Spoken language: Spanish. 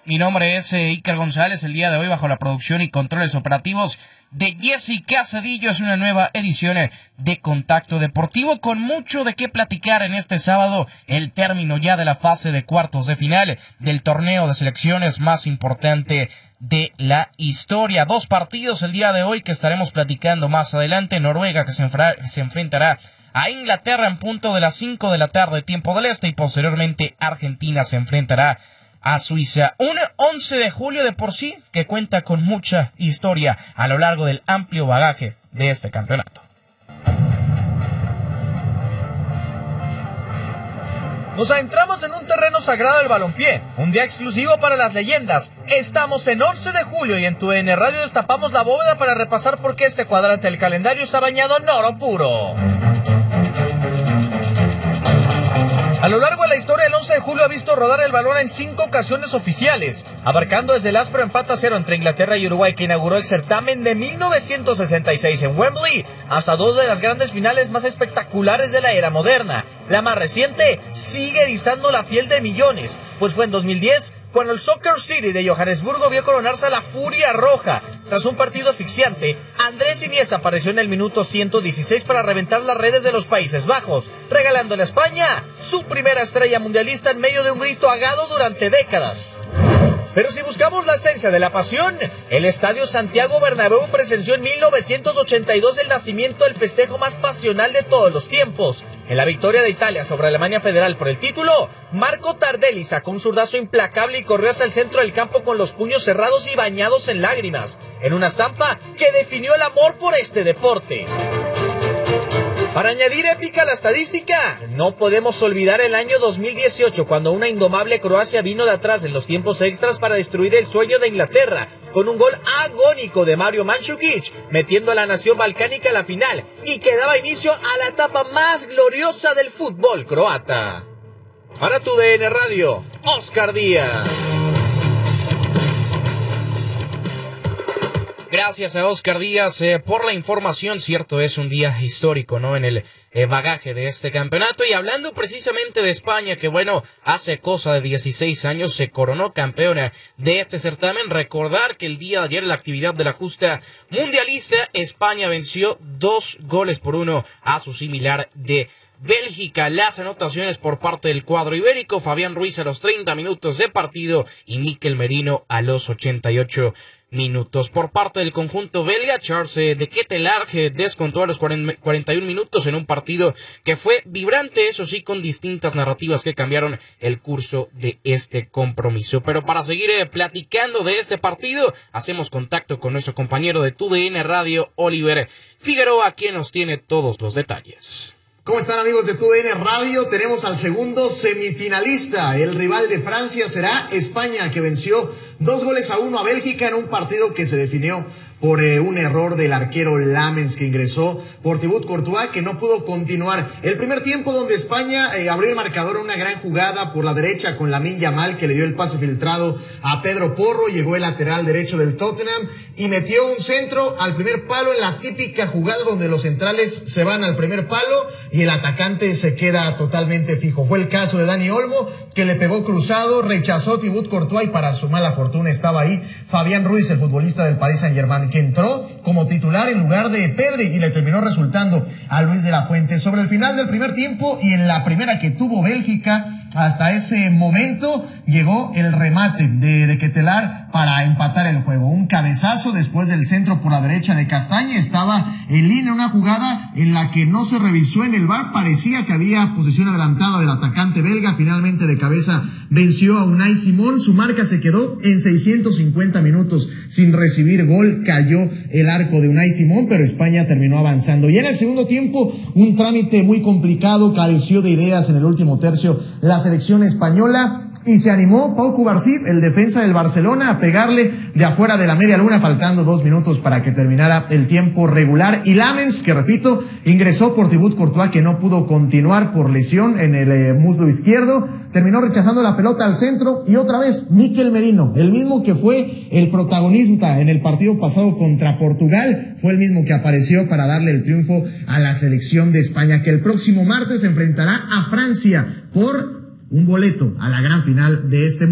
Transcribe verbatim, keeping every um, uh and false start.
Mi nombre es eh, Iker González, el día de hoy bajo la producción y controles operativos de Jessica Cedillo. Es una nueva edición eh, de Contacto Deportivo con mucho de qué platicar en este sábado, el término ya de la fase de cuartos de final del torneo de selecciones más importante de la historia. Dos partidos el día de hoy que estaremos platicando más adelante. Noruega que se, enfra- se enfrentará a Inglaterra en punto de las cinco de la tarde, tiempo del este, y posteriormente Argentina se enfrentará a Suiza. Un once de julio de por sí que cuenta con mucha historia a lo largo del amplio bagaje de este campeonato. Nos adentramos en un terreno sagrado del balompié, un día exclusivo para las leyendas. Estamos en once de julio y en tu D N Radio destapamos la bóveda para repasar por qué este cuadrante del calendario está bañado en oro puro. A lo largo de la historia, el once de julio ha visto rodar el balón en cinco ocasiones oficiales, abarcando desde el áspero empate a cero entre Inglaterra y Uruguay, que inauguró el certamen de mil novecientos sesenta y seis en Wembley, hasta dos de las grandes finales más espectaculares de la era moderna. La más reciente sigue erizando la piel de millones, pues fue en dos mil diez cuando el Soccer City de Johannesburgo vio coronarse a la Furia Roja. Tras un partido asfixiante, Andrés Iniesta apareció en el minuto ciento dieciséis para reventar las redes de los Países Bajos, regalándole a España su primera estrella mundialista en medio de un grito agado durante décadas. Pero si buscamos la esencia de la pasión, el Estadio Santiago Bernabéu presenció en mil novecientos ochenta y dos el nacimiento del festejo más pasional de todos los tiempos. En la victoria de Italia sobre Alemania Federal por el título, Marco Tardelli sacó un zurdazo implacable y corrió hacia el centro del campo con los puños cerrados y bañados en lágrimas, en una estampa que definió el amor por este deporte. Para añadir épica a la estadística, no podemos olvidar el año dos mil dieciocho, cuando una indomable Croacia vino de atrás en los tiempos extras para destruir el sueño de Inglaterra, con un gol agónico de Mario Mandžukić, metiendo a la nación balcánica a la final, y que daba inicio a la etapa más gloriosa del fútbol croata. Para tu D N Radio, Oscar Díaz. Gracias a Oscar Díaz eh, por la información. Cierto, es un día histórico, ¿no? En el eh, bagaje de este campeonato. Y hablando precisamente de España, que bueno, hace cosa de dieciséis años se coronó campeona de este certamen. Recordar que el día de ayer, en la actividad de la justa mundialista, España venció dos goles por uno a su similar de Bélgica. Las anotaciones por parte del cuadro ibérico: Fabián Ruiz a los treinta minutos de partido y Mikel Merino a los ochenta y ocho minutos. Por parte del conjunto belga, Charles de Ketelaere descontó a los cuarenta y un minutos en un partido que fue vibrante, eso sí, con distintas narrativas que cambiaron el curso de este compromiso. Pero para seguir eh, platicando de este partido, hacemos contacto con nuestro compañero de tu D N Radio, Oliver Figueroa, quien nos tiene todos los detalles. ¿Cómo están, amigos de tu D N Radio? Tenemos al segundo semifinalista. El rival de Francia será España, que venció dos goles a uno a Bélgica en un partido que se definió por eh, un error del arquero Lamens, que ingresó por Thibaut Courtois, que no pudo continuar el primer tiempo, donde España eh, abrió el marcador en una gran jugada por la derecha con Lamine Yamal, que le dio el pase filtrado a Pedro Porro. Llegó el lateral derecho del Tottenham y metió un centro al primer palo, en la típica jugada donde los centrales se van al primer palo y el atacante se queda totalmente fijo. Fue el caso de Dani Olmo, que le pegó cruzado, rechazó Thibaut Courtois, y para su mala fortuna estaba ahí Fabián Ruiz, el futbolista del Paris Saint-Germain, que entró como titular en lugar de Pedri y le terminó resultando a Luis de la Fuente. Sobre el final del primer tiempo y en la primera que tuvo Bélgica, hasta ese momento llegó el remate de, de Ketelaere para empatar el juego. Un cabezazo después del centro por la derecha de Castaña. Estaba en línea una jugada en la que no se revisó en el V A R. Parecía que había posición adelantada del atacante belga. Finalmente, de cabeza venció a Unai Simón. Su marca se quedó en seiscientos cincuenta minutos sin recibir gol. Cayó el arco de Unai Simón, pero España terminó avanzando. Y en el segundo tiempo, un trámite muy complicado. Careció de ideas en el último tercio la selección española, y se animó Pau Cubarsí, el defensa del Barcelona, a pegarle de afuera de la media luna, faltando dos minutos para que terminara el tiempo regular. Y Lamens, que repito, ingresó por Thibaut Courtois, que no pudo continuar por lesión en el eh, muslo izquierdo, terminó rechazando la pelota al centro. Y otra vez Mikel Merino, el mismo que fue el protagonista en el partido pasado contra Portugal, fue el mismo que apareció para darle el triunfo a la selección de España, que el próximo martes se enfrentará a Francia por un boleto a la gran final de este